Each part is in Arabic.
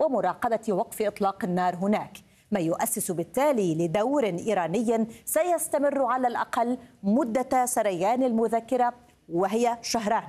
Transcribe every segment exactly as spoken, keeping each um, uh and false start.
ومراقبة وقف إطلاق النار هناك، ما يؤسس بالتالي لدور إيراني سيستمر على الأقل مدة سريان المذكرة وهي شهران.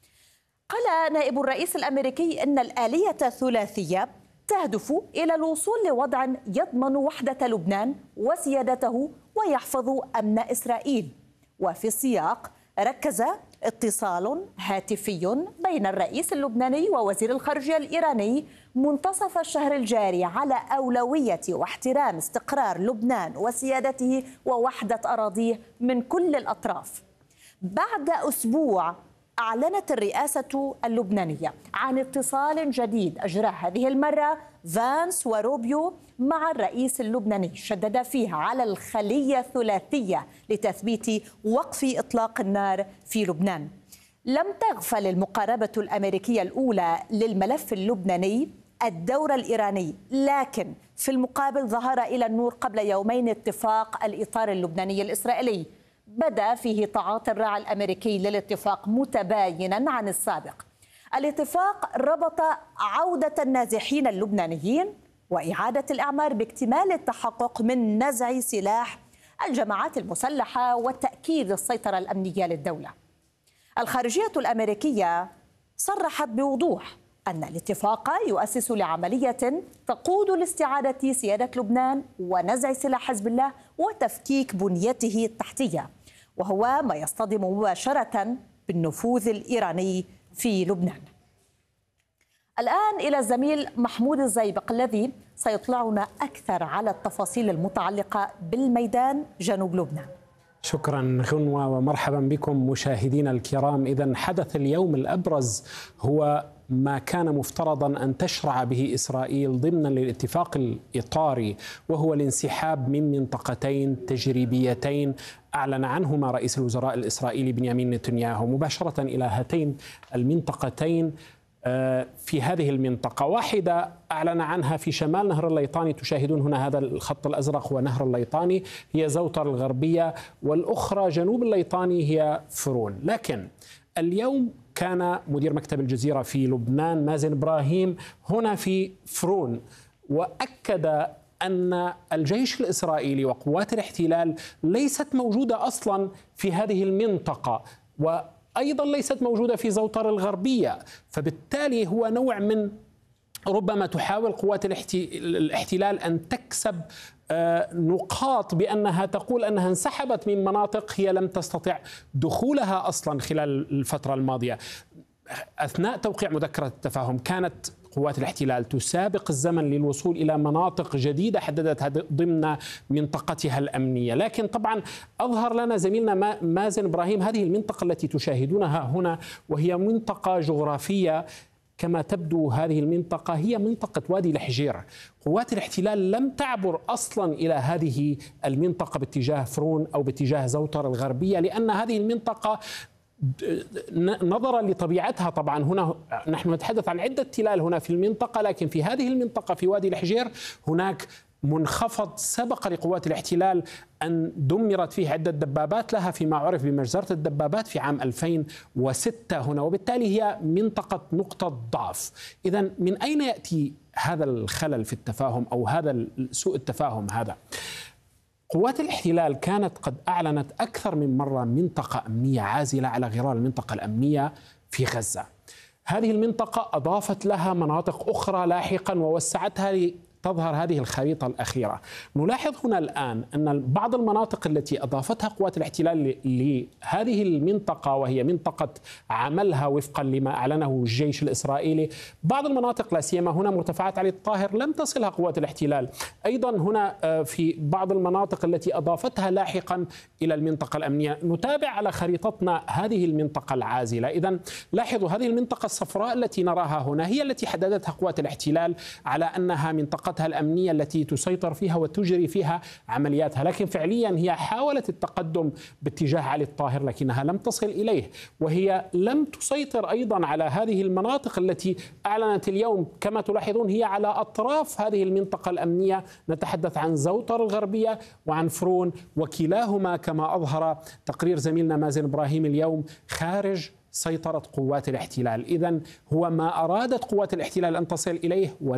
قال نائب الرئيس الأمريكي إن الآلية الثلاثية تهدف إلى الوصول لوضع يضمن وحدة لبنان وسيادته ويحفظ أمن إسرائيل. وفي السياق ركز اتصال هاتفي بين الرئيس اللبناني ووزير الخارجية الإيراني منتصف الشهر الجاري على أولوية واحترام استقرار لبنان وسيادته ووحدة أراضيه من كل الأطراف. بعد أسبوع أعلنت الرئاسة اللبنانية عن اتصال جديد أجراه هذه المرة فانس وروبيو مع الرئيس اللبناني، شدد فيها على الخلية الثلاثية لتثبيت وقف إطلاق النار في لبنان. لم تغفل المقاربة الأمريكية الأولى للملف اللبناني الدور الإيراني، لكن في المقابل ظهر إلى النور قبل يومين اتفاق الإطار اللبناني الإسرائيلي بدأ فيه تعاطي الراعي الأمريكي للاتفاق متباينا عن السابق. الاتفاق ربط عودة النازحين اللبنانيين وإعادة الإعمار باكتمال التحقق من نزع سلاح الجماعات المسلحة وتأكيد السيطرة الأمنية للدولة. الخارجية الأمريكية صرحت بوضوح أن الاتفاق يؤسس لعملية تقود لاستعادة سيادة لبنان ونزع سلاح حزب الله وتفكيك بنيته التحتية، وهو ما يصطدم مباشرة بالنفوذ الإيراني في لبنان. الآن إلى الزميل محمود الزيبق الذي سيطلعنا أكثر على التفاصيل المتعلقة بالميدان جنوب لبنان. شكرا غنوة ومرحبا بكم مشاهدينا الكرام. إذن حدث اليوم الأبرز هو ما كان مفترضا أن تشرع به إسرائيل ضمنا للاتفاق الإطاري، وهو الانسحاب من منطقتين تجريبيتين أعلن عنهما رئيس الوزراء الإسرائيلي بنيامين نتنياهو. مباشرة إلى هاتين المنطقتين، في هذه المنطقة واحدة أعلن عنها في شمال نهر الليطاني، تشاهدون هنا هذا الخط الأزرق هو نهر الليطاني، هي زوطر الغربية، والأخرى جنوب الليطاني هي فرون. لكن اليوم كان مدير مكتب الجزيرة في لبنان مازن إبراهيم هنا في فرون، وأكد أن الجيش الإسرائيلي وقوات الاحتلال ليست موجودة أصلا في هذه المنطقة، وأيضا ليست موجودة في زوطر الغربية، فبالتالي هو نوع من ربما تحاول قوات الاحتلال أن تكسب نقاط بأنها تقول أنها انسحبت من مناطق هي لم تستطع دخولها أصلا خلال الفترة الماضية. أثناء توقيع مذكرة التفاهم كانت قوات الاحتلال تسابق الزمن للوصول إلى مناطق جديدة حددتها ضمن منطقتها الأمنية، لكن طبعا أظهر لنا زميلنا مازن إبراهيم هذه المنطقة التي تشاهدونها هنا، وهي منطقة جغرافية كما تبدو. هذه المنطقة هي منطقة وادي الحجير. قوات الاحتلال لم تعبر أصلا إلى هذه المنطقة باتجاه فرون أو باتجاه زوطر الغربية، لأن هذه المنطقة نظرا لطبيعتها، طبعا هنا نحن نتحدث عن عدة تلال هنا في المنطقة، لكن في هذه المنطقة في وادي الحجير هناك منخفض سبق لقوات الاحتلال أن دمرت فيه عدة دبابات لها فيما عرف بمجزرة الدبابات في عام ألفين وستة هنا، وبالتالي هي منطقة نقطة ضعف. إذن من أين يأتي هذا الخلل في التفاهم أو هذا سوء التفاهم هذا؟ قوات الاحتلال كانت قد أعلنت أكثر من مرة منطقة أمنية عازلة على غرار المنطقة الأمنية في غزة. هذه المنطقة أضافت لها مناطق أخرى لاحقا ووسعتها تظهر هذه الخريطة الأخيرة. نلاحظ هنا الآن أن بعض المناطق التي أضافتها قوات الاحتلال لهذه المنطقة وهي منطقة عملها وفقا لما أعلنه الجيش الإسرائيلي، بعض المناطق لا سيما هنا مرتفعات علي الطاهر لم تصلها قوات الاحتلال. أيضا هنا في بعض المناطق التي أضافتها لاحقا إلى المنطقة الأمنية. نتابع على خريطتنا هذه المنطقة العازلة. إذن لاحظوا هذه المنطقة الصفراء التي نراها هنا هي التي حددتها قوات الاحتلال على أنها منطقة الأمنية التي تسيطر فيها وتجري فيها عملياتها، لكن فعليا هي حاولت التقدم باتجاه علي الطاهر لكنها لم تصل إليه، وهي لم تسيطر أيضا على هذه المناطق التي أعلنت اليوم. كما تلاحظون هي على أطراف هذه المنطقة الأمنية، نتحدث عن زوطر الغربية وعن فرون، وكلاهما كما أظهر تقرير زميلنا مازن إبراهيم اليوم خارج سيطرة قوات الاحتلال. إذن هو ما أرادت قوات الاحتلال أن تصل إليه